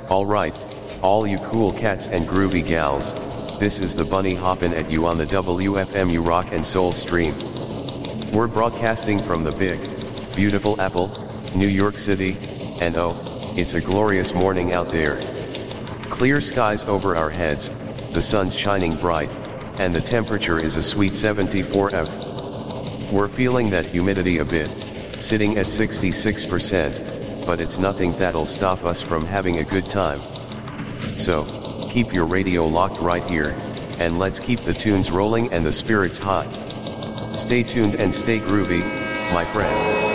Alright, all you cool cats and groovy gals, this is the bunny hoppin' at you on the WFMU Rock and Soul stream. We're broadcasting from the big, beautiful Apple, New York City, and oh, it's a glorious morning out there. Clear skies over our heads, the sun's shining bright, and the temperature is a sweet 74 F. We're feeling that humidity a bit, sitting at 66%, but it's nothing that'll stop us from having a good time. So, keep your radio locked right here, and let's keep the tunes rolling and the spirits high. Stay tuned and stay groovy, my friends.